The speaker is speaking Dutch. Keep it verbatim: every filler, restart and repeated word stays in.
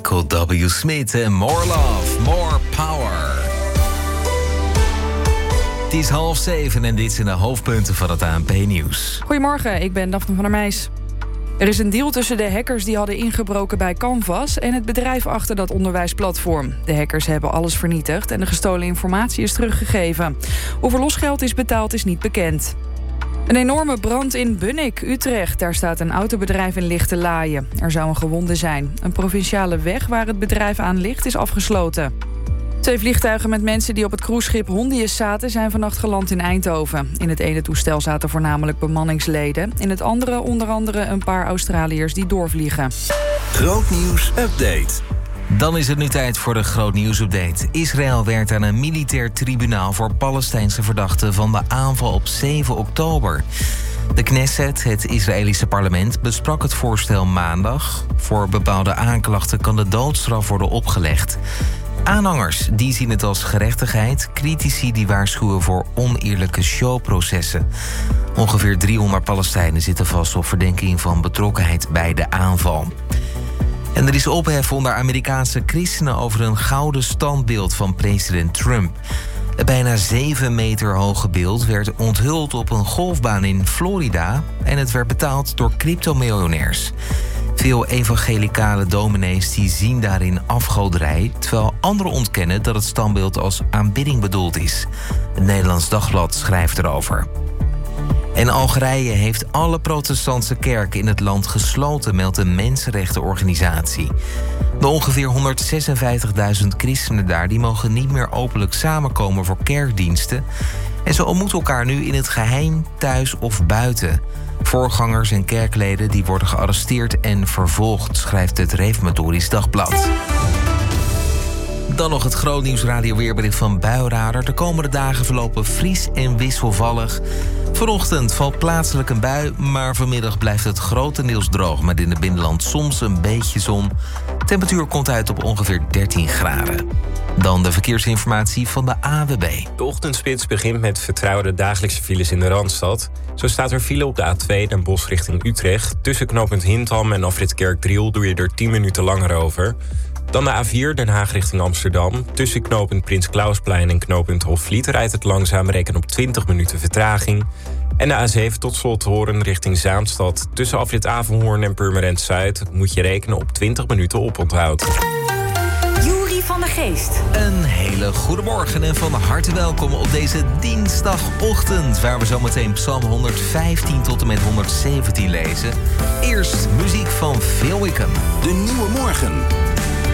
Michael W. Smith en More Love, More Power. Het is half zeven en dit zijn de hoofdpunten van het A N P-nieuws. Goedemorgen, ik ben Daphne van der Meijs. Er is een deal tussen de hackers die hadden ingebroken bij Canvas en het bedrijf achter dat onderwijsplatform. De hackers hebben alles vernietigd en de gestolen informatie is teruggegeven. Hoeveel losgeld is betaald is niet bekend. Een enorme brand in Bunnik, Utrecht. Daar staat een autobedrijf in lichte laaien. Er zou een gewonde zijn. Een provinciale weg waar het bedrijf aan ligt is afgesloten. Twee vliegtuigen met mensen die op het cruiseschip Hondius zaten zijn vannacht geland in Eindhoven. In het ene toestel zaten voornamelijk bemanningsleden. In het andere onder andere een paar Australiërs die doorvliegen. Grootnieuws update. Dan is het nu tijd voor de grootnieuwsupdate. Israël werkt aan een militair tribunaal voor Palestijnse verdachten van de aanval op zeven oktober. De Knesset, het Israëlische parlement, besprak het voorstel maandag. Voor bepaalde aanklachten kan de doodstraf worden opgelegd. Aanhangers die zien het als gerechtigheid, critici die waarschuwen voor oneerlijke showprocessen. Ongeveer driehonderd Palestijnen zitten vast op verdenking van betrokkenheid bij de aanval. En er is ophef onder Amerikaanse christenen over een gouden standbeeld van president Trump. Het bijna zeven meter hoge beeld werd onthuld op een golfbaan in Florida en het werd betaald door cryptomiljonairs. Veel evangelicale dominees die zien daarin afgoderij, terwijl anderen ontkennen dat het standbeeld als aanbidding bedoeld is. Het Nederlands Dagblad schrijft erover. En Algerije heeft alle protestantse kerken in het land gesloten, meldt een mensenrechtenorganisatie. De ongeveer honderdzesenvijftigduizend christenen daar die mogen niet meer openlijk samenkomen voor kerkdiensten. En ze ontmoeten elkaar nu in het geheim, thuis of buiten. Voorgangers en kerkleden die worden gearresteerd en vervolgd, schrijft het Reformatorisch Dagblad. Dan nog het grootnieuws radioweerbericht van Buiradar. De komende dagen verlopen fris en wisselvallig. Vanochtend valt plaatselijk een bui, maar vanmiddag blijft het grotendeels droog met in het binnenland soms een beetje zon. Temperatuur komt uit op ongeveer dertien graden. Dan de verkeersinformatie van de A W B. De ochtendspits begint met vertrouwde dagelijkse files in de Randstad. Zo staat er file op de A twee Den Bosch richting Utrecht. Tussen knooppunt Hintham en afrit Kerkdriel doe je er tien minuten langer over. Dan de A vier Den Haag richting Amsterdam. Tussen knooppunt Prins Klausplein en knooppunt Hofvliet rijdt het langzaam, reken op twintig minuten vertraging. En de A zeven tot Slothoorn richting Zaanstad. Tussen afrit Avenhoorn en Purmerend Zuid moet je rekenen op twintig minuten oponthoud. Juri van der Geest. Een hele goede morgen en van harte welkom op deze dinsdagochtend, waar we zometeen Psalm honderdvijftien tot en met honderdzeventien lezen. Eerst muziek van Phil Wickham. De Nieuwe Morgen.